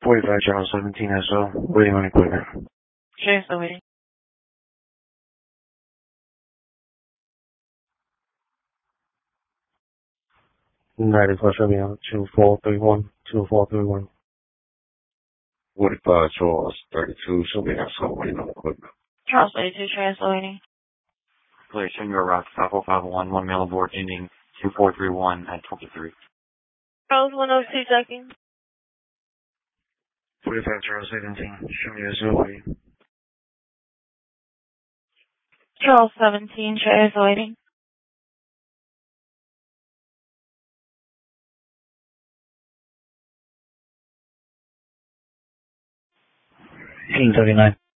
45 Charles 17 SO, waiting on equipment. Sure, so waiting. 94 Romeo, 2431, 2431. 45 Charles 32, something SO, waiting on equipment. Charles 32, translating. Clear, Senor Rock, 5551, one mail aboard ending 2431 at 23. Charles 102 seconds. 45 Charles 17, show me SO, waiting. Charles 17, translating. Team 39.